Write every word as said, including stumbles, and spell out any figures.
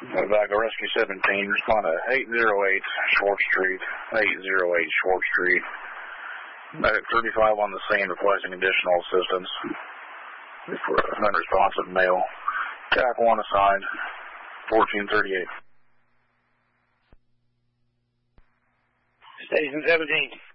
Vago Rescue seventeen, respond to eight oh eight Short Street, eight oh eight Short Street. Medic thirty-five on the scene requesting additional assistance for an unresponsive male. C A C one assigned, fourteen thirty-eight. Station seventeen.